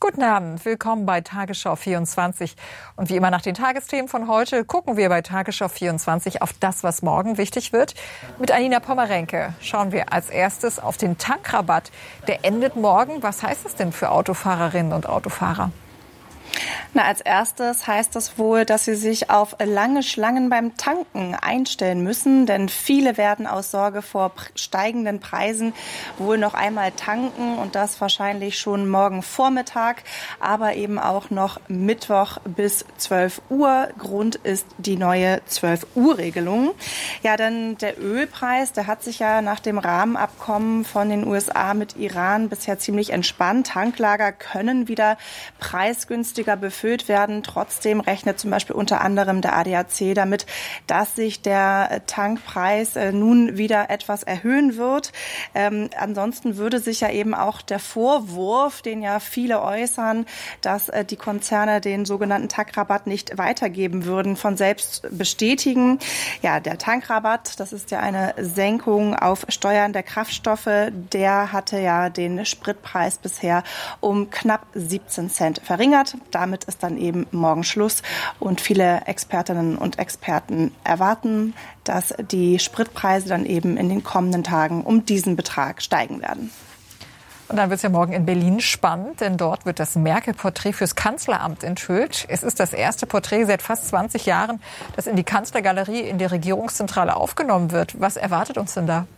Guten Abend, willkommen bei Tagesschau 24. Und wie immer nach den Tagesthemen von heute gucken wir bei Tagesschau 24 auf das, was morgen wichtig wird. Mit Anina Pommerenke schauen wir als erstes auf den Tankrabatt. Der endet morgen. Was heißt es denn für Autofahrerinnen und Autofahrer? Als erstes heißt das wohl, dass sie sich auf lange Schlangen beim Tanken einstellen müssen, denn viele werden aus Sorge vor steigenden Preisen wohl noch einmal tanken und das wahrscheinlich schon morgen Vormittag, aber eben auch noch Mittwoch bis 12 Uhr. Grund ist die neue 12-Uhr-Regelung. Ja, denn der Ölpreis, der hat sich ja nach dem Rahmenabkommen von den USA mit Iran bisher ziemlich entspannt. Tanklager können wieder preisgünstiger befüllt werden. Trotzdem rechnet zum Beispiel unter anderem der ADAC damit, dass sich der Tankpreis nun wieder etwas erhöhen wird. Ansonsten würde sich ja eben auch der Vorwurf, den ja viele äußern, dass die Konzerne den sogenannten Tankrabatt nicht weitergeben würden, von selbst bestätigen. Ja, der Tankrabatt, das ist ja eine Senkung auf Steuern der Kraftstoffe, der hatte ja den Spritpreis bisher um knapp 17 Cent verringert. Damit ist dann eben morgen Schluss und viele Expertinnen und Experten erwarten, dass die Spritpreise dann eben in den kommenden Tagen um diesen Betrag steigen werden. Und dann wird es ja morgen in Berlin spannend, denn dort wird das Merkel-Porträt fürs Kanzleramt enthüllt. Es ist das erste Porträt seit fast 20 Jahren, das in die Kanzlergalerie in der Regierungszentrale aufgenommen wird. Was erwartet uns denn da?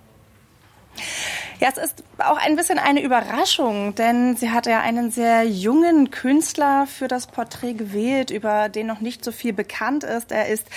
Ja, es ist auch ein bisschen eine Überraschung, denn sie hat ja einen sehr jungen Künstler für das Porträt gewählt, über den noch nicht so viel bekannt ist. Er ist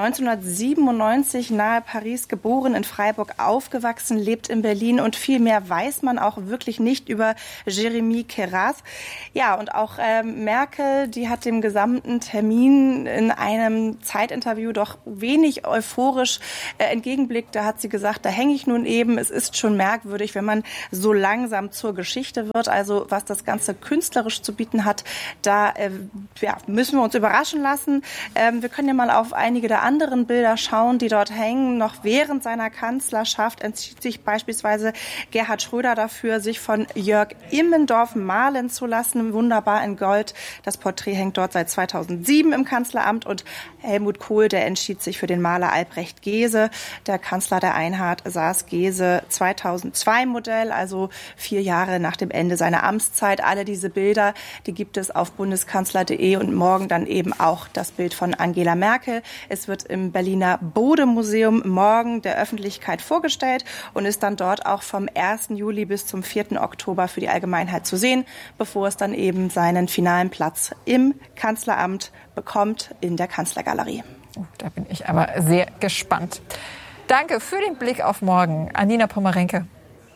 1997 nahe Paris geboren, in Freiburg aufgewachsen, lebt in Berlin und viel mehr weiß man auch wirklich nicht über Jérémy Queyras. Ja, und auch Merkel, die hat dem gesamten Termin in einem Zeitinterview doch wenig euphorisch entgegenblickt. Da hat sie gesagt, da hänge ich nun eben, es ist schon merkwürdig, wenn man so langsam zur Geschichte wird. Also was das Ganze künstlerisch zu bieten hat, da müssen wir uns überraschen lassen. Wir können ja mal auf einige der anderen Bilder schauen, die dort hängen. Noch während seiner Kanzlerschaft entschied sich beispielsweise Gerhard Schröder dafür, sich von Jörg Immendorf malen zu lassen. Wunderbar in Gold. Das Porträt hängt dort seit 2007 im Kanzleramt und Helmut Kohl, der entschied sich für den Maler Albrecht Gehse. Der Kanzler der Einheit saß Gehse 2002 Modell, also 4 Jahre nach dem Ende seiner Amtszeit. Alle diese Bilder, die gibt es auf bundeskanzler.de und morgen dann eben auch das Bild von Angela Merkel. Es wird im Berliner Bode-Museum morgen der Öffentlichkeit vorgestellt und ist dann dort auch vom 1. Juli bis zum 4. Oktober für die Allgemeinheit zu sehen, bevor es dann eben seinen finalen Platz im Kanzleramt bekommt in der Kanzlergalerie. Da bin ich aber sehr gespannt. Danke für den Blick auf morgen, Anina Pommerenke.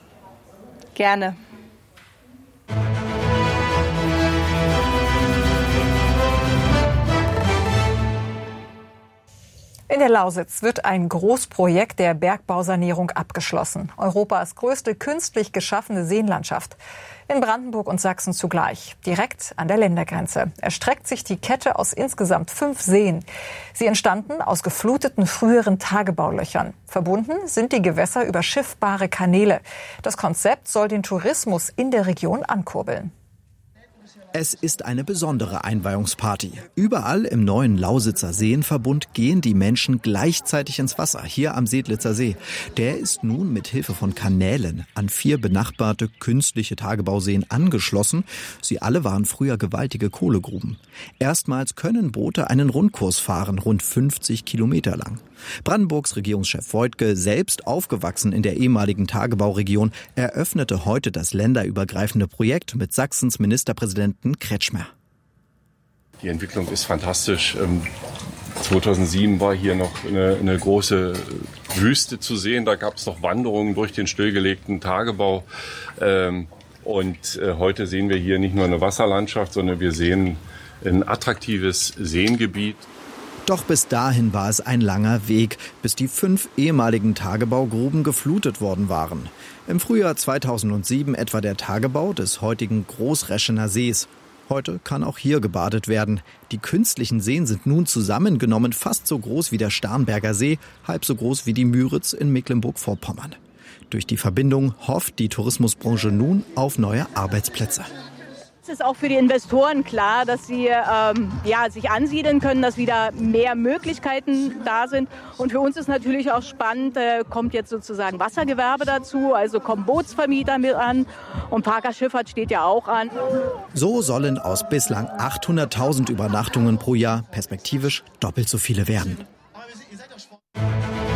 Gerne. In der Lausitz wird ein Großprojekt der Bergbausanierung abgeschlossen. Europas größte künstlich geschaffene Seenlandschaft. In Brandenburg und Sachsen zugleich, direkt an der Ländergrenze, erstreckt sich die Kette aus insgesamt 5 Seen. Sie entstanden aus gefluteten früheren Tagebaulöchern. Verbunden sind die Gewässer über schiffbare Kanäle. Das Konzept soll den Tourismus in der Region ankurbeln. Es ist eine besondere Einweihungsparty. Überall im neuen Lausitzer Seenverbund gehen die Menschen gleichzeitig ins Wasser, hier am Sedlitzer See. Der ist nun mit Hilfe von Kanälen an 4 benachbarte künstliche Tagebauseen angeschlossen. Sie alle waren früher gewaltige Kohlegruben. Erstmals können Boote einen Rundkurs fahren, rund 50 Kilometer lang. Brandenburgs Regierungschef Woidke, selbst aufgewachsen in der ehemaligen Tagebauregion, eröffnete heute das länderübergreifende Projekt mit Sachsens Ministerpräsidenten Kretschmer. Die Entwicklung ist fantastisch. 2007 war hier noch eine große Wüste zu sehen. Da gab es noch Wanderungen durch den stillgelegten Tagebau. Und heute sehen wir hier nicht nur eine Wasserlandschaft, sondern wir sehen ein attraktives Seengebiet. Doch bis dahin war es ein langer Weg, bis die 5 ehemaligen Tagebaugruben geflutet worden waren. Im Frühjahr 2007 etwa der Tagebau des heutigen Großreschener Sees. Heute kann auch hier gebadet werden. Die künstlichen Seen sind nun zusammengenommen fast so groß wie der Starnberger See, halb so groß wie die Müritz in Jetzt ist auch für die Investoren klar, dass sie sich ansiedeln können, dass wieder mehr Möglichkeiten da sind. Und für uns ist natürlich auch spannend, kommt jetzt sozusagen Wassergewerbe dazu, also kommen Bootsvermieter mit an und Parkerschifffahrt steht ja auch an. So sollen aus bislang 800.000 Übernachtungen pro Jahr perspektivisch doppelt so viele werden.